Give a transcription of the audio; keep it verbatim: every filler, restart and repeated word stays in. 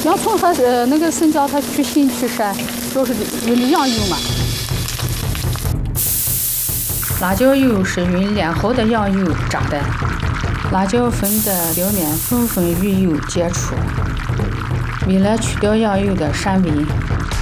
洋葱和呃那个生姜它去腥去膻，主要是用的羊油嘛。 辣椒油是用炼好的羊油炸的，辣椒粉的表面纷纷与油接触，为了去掉羊油的膻味，